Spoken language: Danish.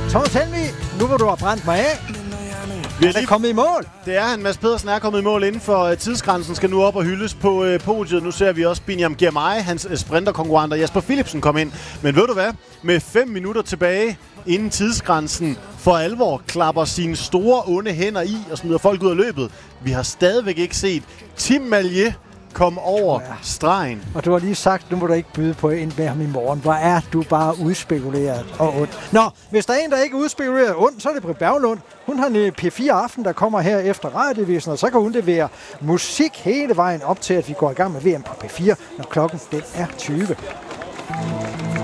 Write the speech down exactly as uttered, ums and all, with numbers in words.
Thomas Helmig, nu hvor du har brændt mig af, Vi er lige kommet i mål. Det er han. Mads Pedersen er kommet i mål inden for uh, tidsgrænsen, skal nu op og hyldes på uh, podiet. Nu ser vi også Binyam Girmay, hans uh, sprinterkonkurrent, og Jasper Philipsen kom ind. Men ved du hvad? Med fem minutter tilbage inden tidsgrænsen for alvor klapper sine store onde hænder i og smider folk ud af løbet. Vi har stadigvæk ikke set Tim Malje kom over ja. stregen. Og du har lige sagt, nu må du ikke byde på ind med ham i morgen. Hvor er du bare udspekuleret og ondt. Nå, hvis der er en, der ikke er udspekuleret ondt, så er det Britt Berglund. Hun har en P fire Aften, der kommer her efter radiovisen, og så kan hun levere musik hele vejen op til, at vi går i gang med V M på P fire, når klokken den er tyve.